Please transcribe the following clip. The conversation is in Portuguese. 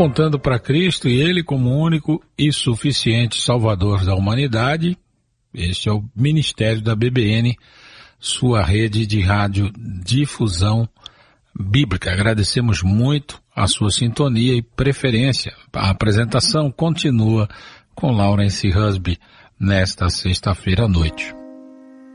apontando para Cristo e Ele como único e suficiente Salvador da humanidade. Este é o Ministério da BBN, sua rede de radiodifusão bíblica. Agradecemos muito a sua sintonia e preferência. A apresentação continua com Lawrence Husby nesta sexta-feira à noite.